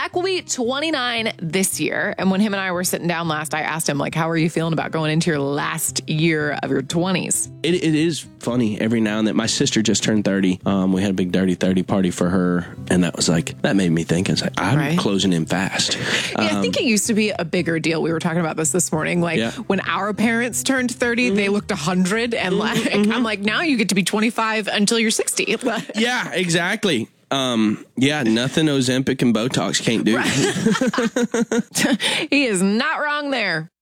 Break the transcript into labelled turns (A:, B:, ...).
A: Zach will be 29 this year. And when him and I were sitting down last, I asked him, like, how are you feeling about going into your last year of your 20s?
B: It is funny every now and then. My sister just turned 30. We had a big Dirty 30 party for her. And that was like, that made me think. It's like, I'm closing in fast.
A: Yeah, I think it used to be a bigger deal. We were talking about this morning. Like when our parents turned 30, they looked 100. And I'm like, now you get to be 25 until you're 60.
B: Yeah, exactly. Nothing Ozempic and Botox can't do.
A: He is not wrong there.